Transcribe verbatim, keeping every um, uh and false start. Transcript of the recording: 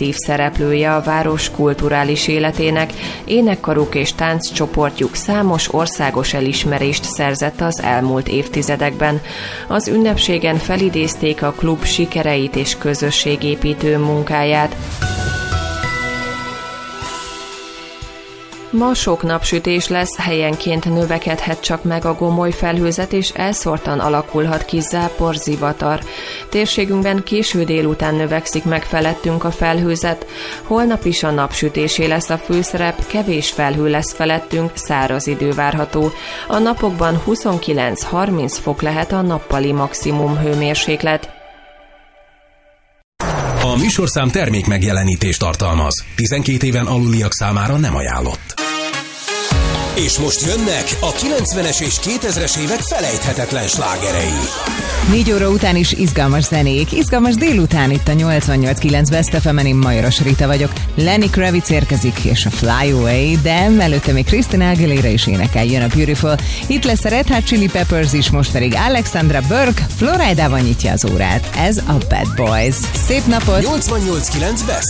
aktív szereplője a város kulturális életének, énekkaruk és tánccsoportjuk számos országos elismerést szerzett az elmúlt évtizedekben. Az ünnepségen felidézték a klub sikereit és közösségépítő munkáját. Ma sok napsütés lesz, helyenként növekedhet csak meg a gomoly felhőzet, és elszórtan alakulhat ki zápor, zivatar. Térségünkben késő délután növekszik meg felettünk a felhőzet. Holnap is a napsütésé lesz a főszerep, kevés felhő lesz felettünk, száraz idő várható. A napokban huszonkilenc-harminc fok lehet a nappali maximum hőmérséklet. A műsorszám termék megjelenítést tartalmaz. tizenkét éven aluliak számára nem ajánlott. És most jönnek a kilencvenes és kétezres évek felejthetetlen slágerei. Négy óra után is izgalmas zenék, izgalmas délután itt a nyolcvannyolc kilenc Best ef emen, én Majoros Rita vagyok. Lenny Kravitz érkezik és a Fly Away, de előtte még Christina Aguilera is énekel, jön a Beautiful. Itt lesz a Red Hot Chili Peppers is, most pedig Alexandra Burke Floridában nyitja az órát. Ez a Bad Boys. Szép napot! nyolcvannyolc kilenc Best